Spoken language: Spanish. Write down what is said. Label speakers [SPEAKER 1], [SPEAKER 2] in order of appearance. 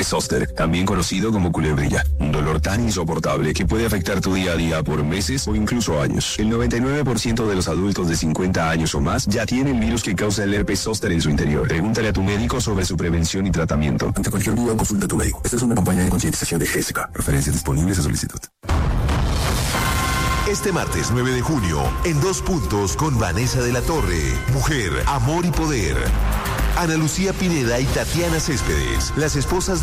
[SPEAKER 1] Herpes zóster, también conocido como culebrilla. Un dolor tan insoportable que puede afectar tu día a día por meses o incluso años. El 99% de los adultos de 50 años o más ya tienen el virus que causa el herpes zóster en su interior. Pregúntale a tu médico sobre su prevención y tratamiento.
[SPEAKER 2] Ante cualquier duda, consulta a tu médico. Esta es una campaña de concientización de GESCA. Referencias disponibles a solicitud.
[SPEAKER 3] Este martes 9 de junio, en 2 puntos con Vanessa de la Torre. Mujer, amor y poder. Ana Lucía Pineda y Tatiana Céspedes, las esposas de